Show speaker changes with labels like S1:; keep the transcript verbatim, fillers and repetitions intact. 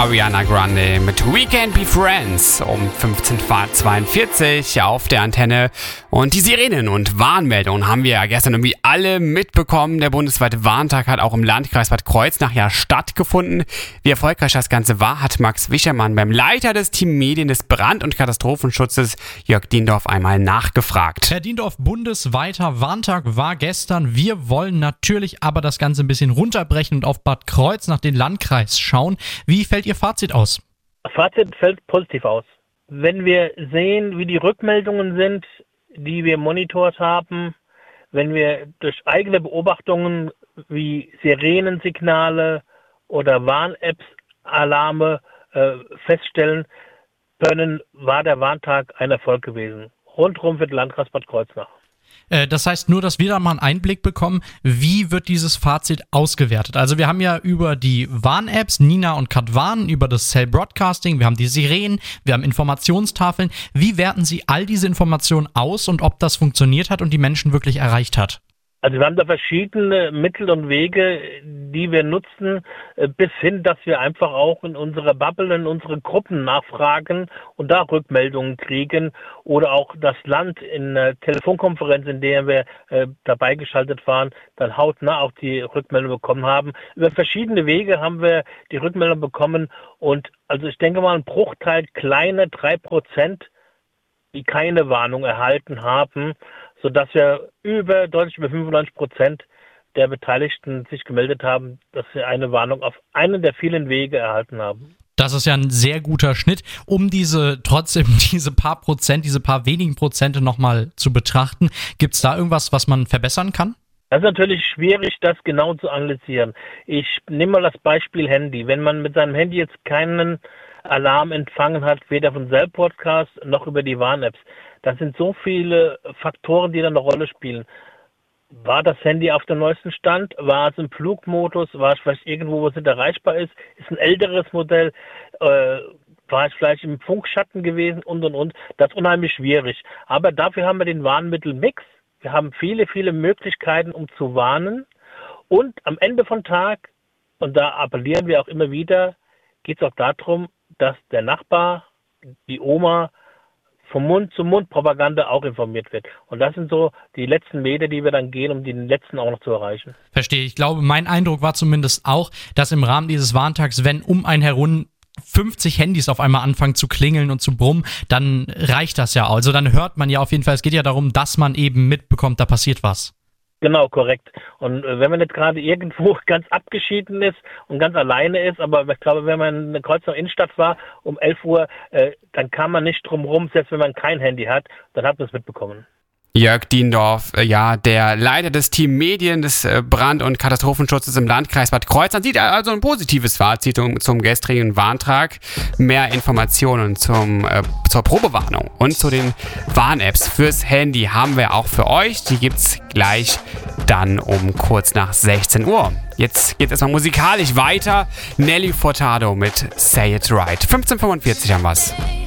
S1: Ariana Grande mit We Can't Be Friends um fünfzehn Uhr zweiundvierzig auf der Antenne. Und die Sirenen- und Warnmeldungen haben wir ja gestern irgendwie alle mitbekommen. Der bundesweite Warntag hat auch im Landkreis Bad Kreuznach ja stattgefunden. Wie erfolgreich das Ganze war, hat Max Wischermann beim Leiter des Team Medien des Brand- und Katastrophenschutzes Jörg Diendorf einmal nachgefragt.
S2: Herr Diendorf, bundesweiter Warntag war gestern. Wir wollen natürlich aber das Ganze ein bisschen runterbrechen und auf Bad Kreuznach, den Landkreis, schauen. Wie fällt Ihr Fazit aus?
S3: Das Fazit fällt positiv aus. Wenn wir sehen, wie die Rückmeldungen sind, die wir monitort haben, wenn wir durch eigene Beobachtungen wie Sirenensignale oder Warn-Apps, Alarme äh, feststellen können, war der Warntag ein Erfolg gewesen. Rundherum für den Landkreis Bad Kreuznach.
S2: Das heißt nur, dass wir da mal einen Einblick bekommen, wie wird dieses Fazit ausgewertet. Also wir haben ja über die Warn-Apps, Nina und Katwarn, über das Cell Broadcasting, wir haben die Sirenen, wir haben Informationstafeln. Wie werten Sie all diese Informationen aus und ob das funktioniert hat und die Menschen wirklich erreicht hat?
S3: Also wir haben da verschiedene Mittel und Wege, die wir nutzen, bis hin, dass wir einfach auch in unsere Bubble, in unsere Gruppen nachfragen und da Rückmeldungen kriegen oder auch das Land in einer Telefonkonferenz, in der wir äh, dabei geschaltet waren, dann hautnah auch die Rückmeldung bekommen haben. Über verschiedene Wege haben wir die Rückmeldung bekommen und also ich denke mal ein Bruchteil, kleine drei Prozent, die keine Warnung erhalten haben, sodass wir über, deutlich über fünfundneunzig Prozent der Beteiligten sich gemeldet haben, dass sie eine Warnung auf einen der vielen Wege erhalten haben.
S2: Das ist ja ein sehr guter Schnitt, um diese trotzdem diese paar Prozent, diese paar wenigen Prozente nochmal zu betrachten. Gibt es da irgendwas, was man verbessern kann?
S3: Das ist natürlich schwierig, das genau zu analysieren. Ich nehme mal das Beispiel Handy. Wenn man mit seinem Handy jetzt keinen Alarm empfangen hat, weder von Cell Broadcast noch über die Warn-Apps, das sind so viele Faktoren, die da eine Rolle spielen. War das Handy auf dem neuesten Stand? War es im Flugmodus? War es vielleicht irgendwo, wo es nicht erreichbar ist? Ist ein älteres Modell? Äh, war es vielleicht im Funkschatten gewesen? Und, und, und. Das ist unheimlich schwierig. Aber dafür haben wir den Warnmittelmix. Wir haben viele, viele Möglichkeiten, um zu warnen. Und am Ende vom Tag, und da appellieren wir auch immer wieder, geht es auch darum, dass der Nachbar, die Oma, vom Mund zu Mund Propaganda auch informiert wird. Und das sind so die letzten Meter, die wir dann gehen, um den letzten auch noch zu erreichen.
S2: Verstehe. Ich glaube, mein Eindruck war zumindest auch, dass im Rahmen dieses Warntags, wenn um einen herum fünfzig Handys auf einmal anfangen zu klingeln und zu brummen, dann reicht das ja. Also dann hört man ja auf jeden Fall, es geht ja darum, dass man eben mitbekommt, da passiert was.
S3: Genau, korrekt. Und äh, wenn man jetzt gerade irgendwo ganz abgeschieden ist und ganz alleine ist, aber ich glaube, wenn man in der Kreuznach Innenstadt war um elf Uhr, äh, dann kann man nicht drum rum, selbst wenn man kein Handy hat, dann hat man es mitbekommen.
S1: Jörg Diendorf, ja, der Leiter des Team Medien des Brand- und Katastrophenschutzes im Landkreis Bad Kreuznach, sieht also ein positives Fazit zum gestrigen Warntag. Mehr Informationen zum, äh, zur Probewarnung und zu den Warn-Apps fürs Handy haben wir auch für euch. Die gibt's gleich dann um kurz nach sechzehn Uhr. Jetzt geht es erstmal musikalisch weiter. Nelly Furtado mit Say It Right. fünfzehn Uhr fünfundvierzig haben wir's.